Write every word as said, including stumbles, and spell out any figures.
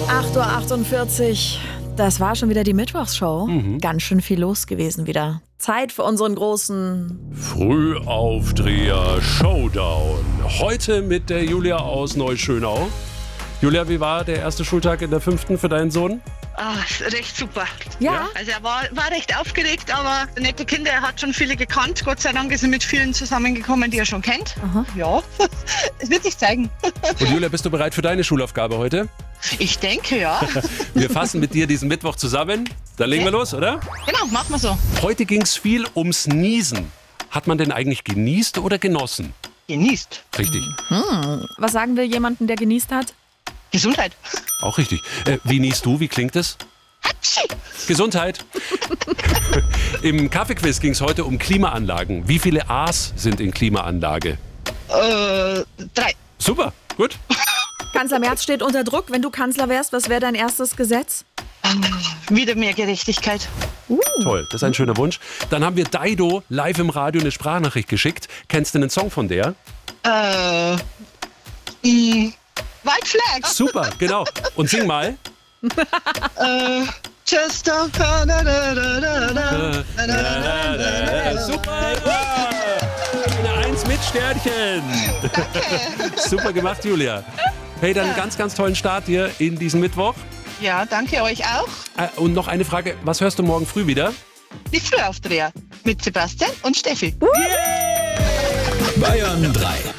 acht Uhr achtundvierzig. Das war schon wieder die Mittwochsshow. Mhm. Ganz schön viel los gewesen wieder. Zeit für unseren großen... Frühaufdreher Showdown. Heute mit der Julia aus Neuschönau. Julia, wie war der erste Schultag in der fünften für deinen Sohn? Ah, recht super. Ja? Also er war, war recht aufgeregt, aber nette Kinder, er hat schon viele gekannt. Gott sei Dank ist er mit vielen zusammengekommen, die er schon kennt. Aha. Ja, es wird sich zeigen. Und Julia, bist du bereit für deine Schulaufgabe heute? Ich denke, ja. Wir fassen mit dir diesen Mittwoch zusammen. Dann legen wir los, oder? Genau, machen wir so. Heute ging es viel ums Niesen. Hat man denn eigentlich genießt oder genossen? Genießt. Richtig, Was sagen wir jemanden, der genießt hat? Gesundheit. auch richtig. Äh, wie niest du? Wie klingt es? Hatschi. Gesundheit. Im Kaffeequiz ging es heute um Klimaanlagen. Wie viele A's sind in Klimaanlage? Äh, drei. Super, gut. Kanzler Merz steht unter Druck. Wenn du Kanzler wärst, was wäre dein erstes Gesetz? Wieder mehr Gerechtigkeit. Toll, das ist ein schöner Wunsch. Dann haben wir Daido live im Radio eine Sprachnachricht geschickt. Kennst du einen Song von der? Äh, mh, White Flags. Super, genau. Und sing mal. Äh, just a... Da, da, da, da, da, da, da, da, da. Super. Eine Eins mit Sternchen. Super gemacht, Julia. Hey, dann einen ganz, ganz tollen Start hier in diesen Mittwoch. Ja, danke euch auch. Äh, Und noch eine Frage, was hörst du morgen früh wieder? Die Frühaufdreher mit Sebastian und Steffi. Bayern drei.